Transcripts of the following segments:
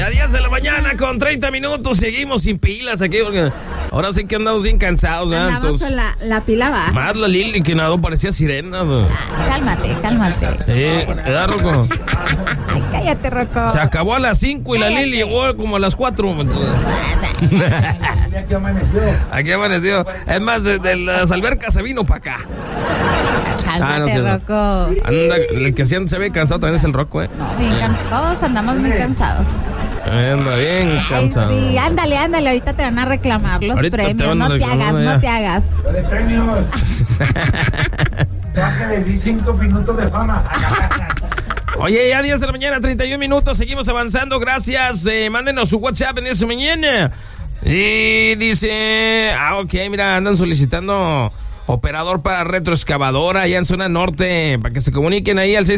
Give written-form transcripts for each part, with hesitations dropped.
Ya 10 de la mañana con 30 minutos, seguimos sin pilas aquí porque ahora sí que andamos bien cansados, ¿eh? Andamos con la pila baja. Más la Lili que nadó parecía sirena. Cálmate. ¿Verdad, Rocco? Ay, cállate, Rocco. Se acabó a las 5 y la Lili llegó como a las 4. Aquí amaneció. Es más, de las albercas se vino para acá. Cálmate, Rocco. Anda, el que siempre se ve cansado también es el Rocco, ¿eh? No, todos andamos muy cansados. Anda bien cansado. Ay, sí, ándale, ahorita te van a reclamar los premios. No te hagas. De premios. Ya que le di 5 minutos de fama. Oye, ya 10 de la mañana, 31 minutos, seguimos avanzando, gracias. Mándenos su WhatsApp en esta mañana. Y dice, ok, mira, andan solicitando operador para retroexcavadora allá en zona norte, para que se comuniquen ahí al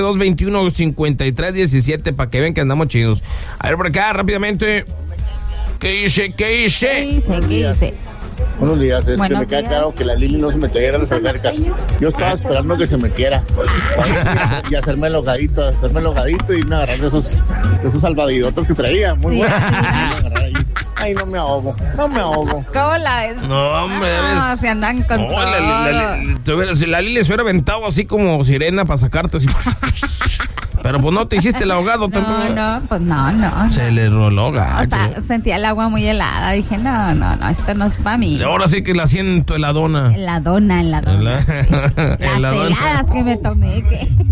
614-221-5317, para que vean que andamos chidos. A ver por acá, rápidamente. ¿Qué dice? ¿Qué dice? Buenos días, Buenos que me queda días. claro que la Lili no se metiera en las albercas. Yo estaba esperando que se metiera y hacerme el hogadito y me agarrar de esos salvavidotas que traía, muy bueno. Ay, no me ahogo. ¿Cómo la ves? No, hombre, No, se andan con todo. La Lili se hubiera aventado así como sirena para sacarte así. Pero pues no te hiciste el ahogado también. Pues no. Se le roló O gacho. sea, sentía el agua muy helada. Dije, no, esto no es para mí. Ahora sí que la siento heladona. Heladona. Las heladas que me tomé.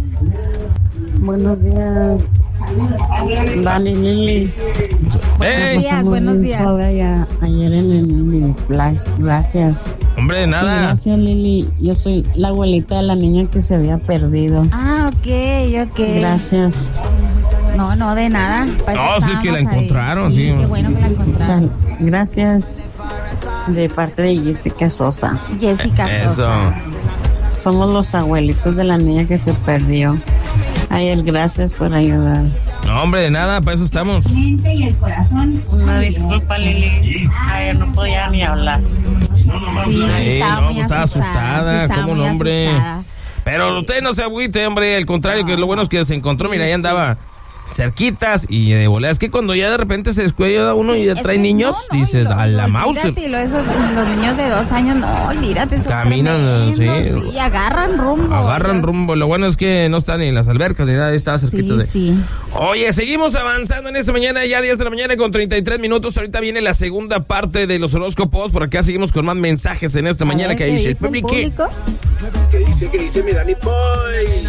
Buenos días, Dani, Lili. ¡Ey! Buenos días. Ayer en el Splash, gracias. Hombre, nada. Gracias, Lili. Yo soy la abuelita de la niña que se había perdido. Ah, ok. Gracias. No, de nada. No, sí que la encontraron, sí. Qué bueno que la encontraron. Gracias. De parte de Jessica Sosa. Eso. Somos los abuelitos de la niña que se perdió. Ay, gracias por ayudar. No, hombre, de nada, para eso estamos. Y el corazón. Una disculpa, Lili. Ayer no podía ni hablar. Sí, estaba asustada, ¿cómo no, hombre? Asustada. Pero usted no se agüite, hombre, al contrario, que lo bueno es que se encontró, mira, ahí andaba cerquitas y de volada. Es que cuando ya de repente se descuida uno y ya trae niños, dices, a la Mauser. Los niños de 2 años, no, olvídate. Caminan, sí. Y agarran rumbo. Lo bueno es que no están en las albercas ni nada, estaba cerquita Sí. Oye, seguimos avanzando en esta mañana, ya 10 de la mañana con 33 minutos. Ahorita viene la segunda parte de los horóscopos. Por acá seguimos con más mensajes en esta mañana. Que dice el público. ¿Qué dice mi Dani Boy?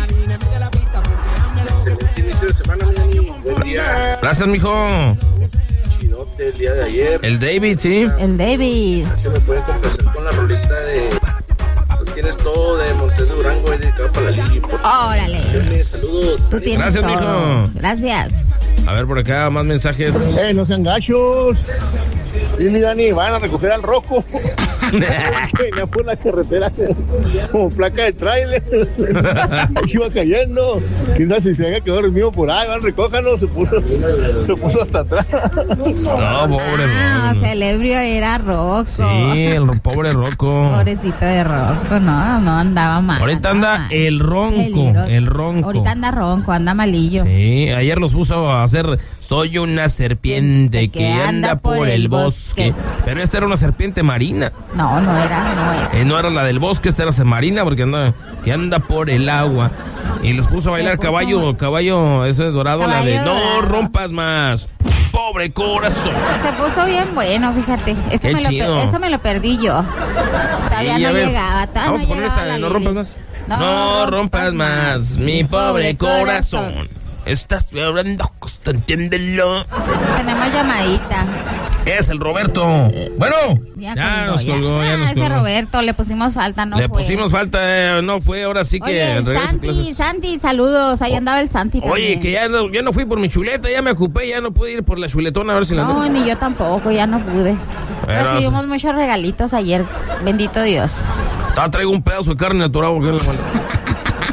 Excelente inicio de semana, mi Dani. Buen día. Gracias, mijo. Chidote el día de ayer. El David, sí. El David. Se me pueden complacer con la rolita de... Tú tienes todo de Montes de Durango y dedicado para la Lili. Órale. Saludos. Tú tienes Gracias, todo. mijo. Gracias. A ver, por acá, más mensajes. No sean gachos. Lili y Dani van a recoger al Rocco. Venía por la carretera como placa de tráiler. Ahí iba cayendo. Quizás si se haya quedado dormido por ahí, van, recójanlo. Se puso hasta atrás. No, pobre O sea, el ebrio era Rocco. Sí, el pobre Rocco. Pobrecito de Rocco, no andaba mal. Ahorita anda el ronco. Ahorita anda ronco, anda malillo. Sí, ayer los puso a hacer Soy una serpiente que anda por el bosque. Pero esta era una serpiente marina. No era. No era la del bosque, esta era marina porque anda por el agua. Y les puso a bailar caballo ese dorado, la de No rompas más, pobre corazón. Se puso bien bueno, fíjate. Eso me lo perdí yo. Todavía no llegaba. Vamos a poner esa de No rompas más. No rompas más, mi pobre corazón. Estás hablando, entiéndelo. Tenemos llamadita. Es el Roberto. Bueno, ya nos colgó. Ese Roberto, le pusimos falta, no fue, ahora sí que... Oye, Santi, saludos, ahí andaba el Santi también. Oye, que ya no fui por mi chuleta, ya me ocupé, ya no pude ir por la chuletona a ver si la... No, ni yo tampoco, ya no pude. Recibimos muchos regalitos ayer, bendito Dios. Traigo un pedazo de carne natural porque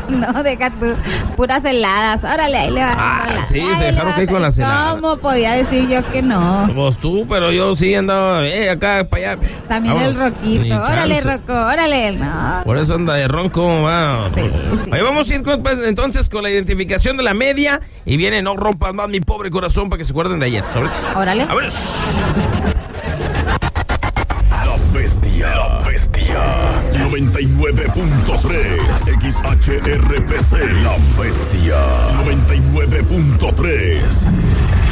No, deja tú, puras heladas. Órale, ahí le va. Sí, se dejaron que ir con las heladas. ¿Cómo podía decir yo que no? Pues tú, pero yo sí andaba, acá, para allá. También vámonos, el Roquito. Órale, Rocco, órale. No. Por eso anda de ronco, va. Sí. Ahí vamos a ir entonces con la identificación de la media. Y viene, no rompas más mi pobre corazón para que se acuerden de ayer. ¿Sabes? Órale. A ver. La bestia. 99.3 XHRPC. La bestia. 99.3.